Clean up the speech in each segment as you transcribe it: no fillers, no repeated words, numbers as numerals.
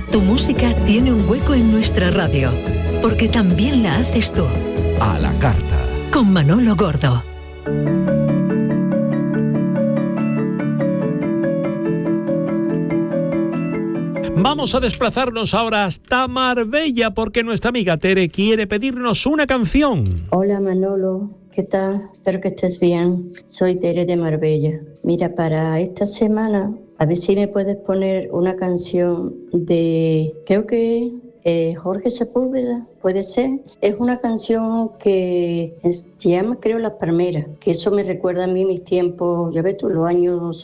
Tu música tiene un hueco en nuestra radio, porque también la haces tú. A la carta. Con Manolo Gordo. Vamos a desplazarnos ahora hasta Marbella porque nuestra amiga Tere quiere pedirnos una canción. Hola Manolo, ¿qué tal? Espero que estés bien. Soy Tere de Marbella. Mira, para esta semana, a ver si me puedes poner una canción de, creo que Jorge Sepúlveda, puede ser. Es una canción que se llama, creo, Las Palmeras, que eso me recuerda a mí mis tiempos, ya ves tú, los años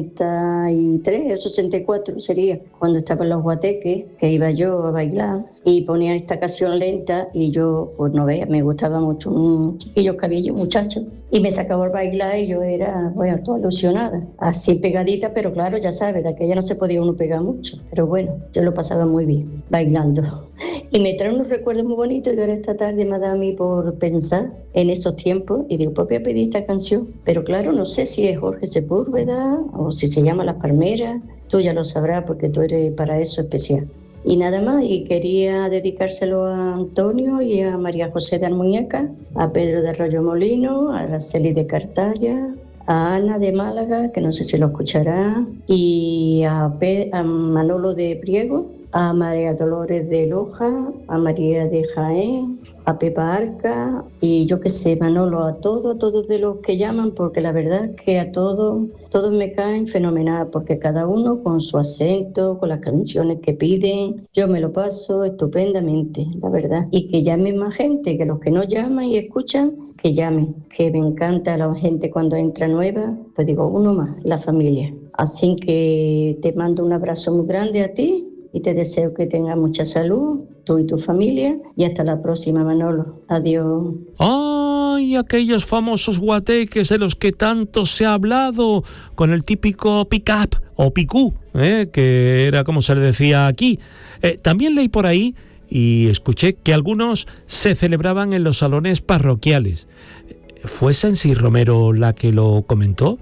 63 o 64 sería, cuando estaba en los guateques, que iba yo a bailar y ponía esta canción lenta y yo, pues no veas, me gustaba mucho, un chiquillo cabello, muchacho, y me sacaba a bailar y yo era, bueno, toda ilusionada, así pegadita, pero claro, ya sabes, de aquella no se podía uno pegar mucho, pero bueno, yo lo pasaba muy bien bailando. Y me trae unos recuerdos muy bonitos y ahora esta tarde me ha dado a mí por pensar en esos tiempos y digo, pues voy a pedir esta canción. Pero claro, no sé si es Jorge Sepúlveda o si se llama Las Palmeras. Tú ya lo sabrás porque tú eres para eso especial. Y nada más, y quería dedicárselo a Antonio y a María José de Almuñeca, a Pedro de Arroyo Molino, a Araceli de Cartaya, a Ana de Málaga, que no sé si lo escuchará, y a Manolo de Priego, a María Dolores de Loja, a María de Jaén, a Pepa Arca y yo qué sé, Manolo, a todos de los que llaman, porque la verdad es que a todos me caen fenomenal, porque cada uno con su acento, con las canciones que piden, yo me lo paso estupendamente, la verdad. Y que llamen más gente, que los que no llaman y escuchan, que llamen, que me encanta la gente cuando entra nueva, pues digo, uno más, la familia. Así que te mando un abrazo muy grande a ti y te deseo que tengas mucha salud, tú y tu familia, y hasta la próxima, Manolo. Adiós. ¡Ay, aquellos famosos guateques de los que tanto se ha hablado, con el típico pick-up o picú, que era como se le decía aquí! También leí por ahí y escuché que algunos se celebraban en los salones parroquiales. ¿Fue Sensi Romero la que lo comentó?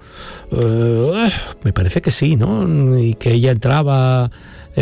Me parece que sí, ¿no? Y que ella entraba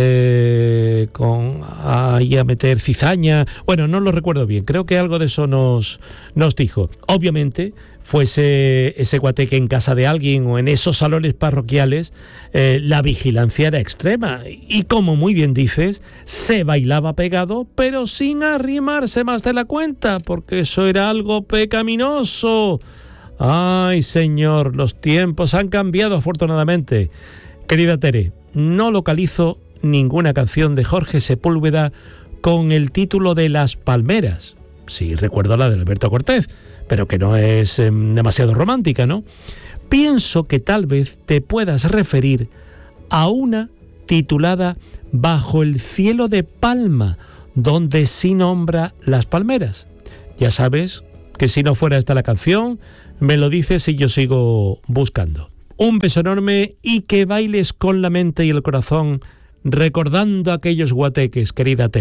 ahí a meter cizaña. Bueno, no lo recuerdo bien, creo que algo de eso nos dijo. Obviamente, fuese ese guateque en casa de alguien o en esos salones parroquiales, la vigilancia era extrema y, como muy bien dices, se bailaba pegado pero sin arrimarse más de la cuenta, porque eso era algo pecaminoso. Ay, señor, los tiempos han cambiado afortunadamente. Querida Tere, no localizo ninguna canción de Jorge Sepúlveda con el título de Las Palmeras. Sí, recuerdo la de Alberto Cortés, pero que no es demasiado romántica, ¿no? Pienso que tal vez te puedas referir a una titulada Bajo el cielo de Palma, donde sí nombra las palmeras. Ya sabes que si no fuera esta la canción, me lo dices y yo sigo buscando. Un beso enorme y que bailes con la mente y el corazón recordando aquellos guateques, querida Tere.